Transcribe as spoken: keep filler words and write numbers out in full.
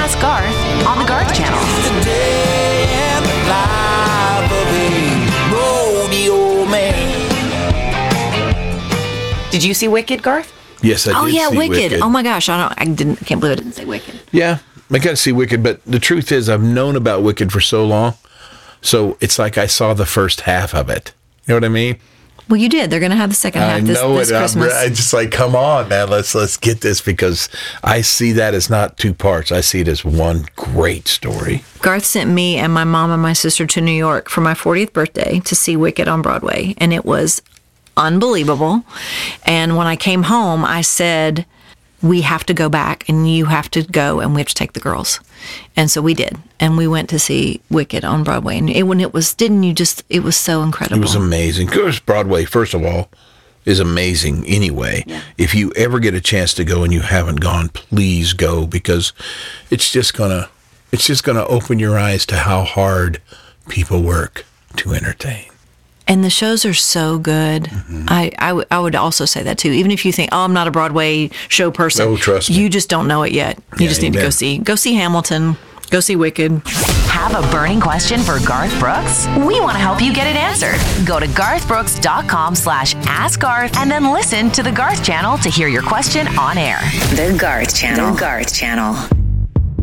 Ask Garth on the Garth Channel. The day and the life of a rodeo man. Did you see Wicked, Garth? Yes, I did Oh yeah, see Wicked. Wicked. Oh my gosh, I don't. I didn't. I can't believe I didn't say Wicked. Yeah, I got to see Wicked, but the truth is I've known about Wicked for so long, so it's like I saw the first half of it. You know what I mean? Well, you did. They're going to have the second half I this, know this it. I'm, Christmas. I just like, come on, man. Let's let's get this, because I see that as not two parts. I see it as one great story. Garth sent me and my mom and my sister to New York for my fortieth birthday to see Wicked on Broadway, and it was unbelievable. And when I came home, I said, we have to go back, and you have to go, and we have to take the girls. And so we did, and we went to see Wicked on Broadway. And it, when it was, didn't you just? It was so incredible. It was amazing. Of course, Broadway, first of all, is amazing anyway. Yeah. If you ever get a chance to go and you haven't gone, please go, because it's just gonna it's just gonna open your eyes to how hard people work to entertain. And the shows are so good. Mm-hmm. I, I, w- I would also say that too. Even if you think, oh, I'm not a Broadway show person. No, trust me. You just don't know it yet. You Yeah, just need to amen. go see. Go see Hamilton. Go see Wicked. Have a burning question for Garth Brooks? We want to help you get it answered. Go to garthbrooks.com slash ask Garth and then listen to the Garth Channel to hear your question on air. The Garth Channel. The Garth Channel.